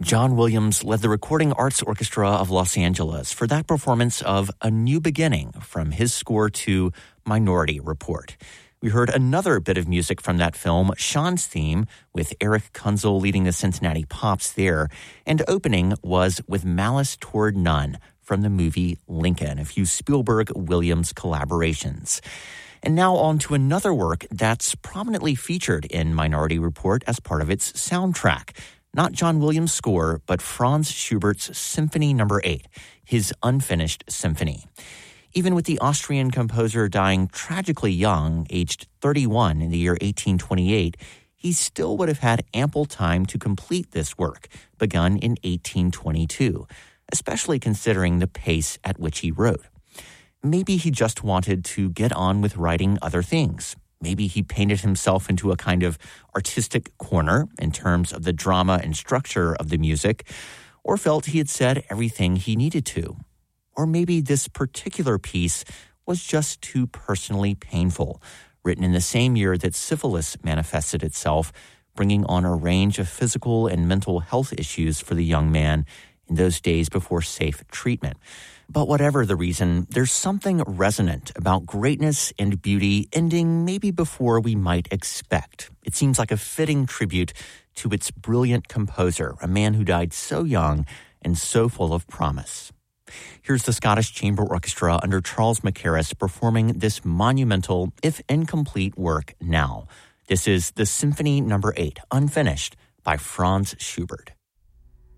John Williams led the Recording Arts Orchestra of Los Angeles for that performance of A New Beginning from his score to Minority Report. We heard another bit of music from that film, Sean's Theme, with Eric Kunzel leading the Cincinnati Pops there. And opening was With Malice Toward None from the movie Lincoln, a few Spielberg-Williams collaborations. And now on to another work that's prominently featured in Minority Report as part of its soundtrack. Not John Williams' score, but Franz Schubert's Symphony No. 8, his unfinished symphony. Even with the Austrian composer dying tragically young, aged 31 in the year 1828, he still would have had ample time to complete this work, begun in 1822, especially considering the pace at which he wrote. Maybe he just wanted to get on with writing other things. Maybe he painted himself into a kind of artistic corner in terms of the drama and structure of the music, or felt he had said everything he needed to. Or maybe this particular piece was just too personally painful, written in the same year that syphilis manifested itself, bringing on a range of physical and mental health issues for the young man in those days before safe treatment. But whatever the reason, there's something resonant about greatness and beauty ending maybe before we might expect. It seems like a fitting tribute to its brilliant composer, a man who died so young and so full of promise. Here's the Scottish Chamber Orchestra under Charles Mackerras performing this monumental, if incomplete, work now. This is the Symphony No. 8, unfinished, by Franz Schubert.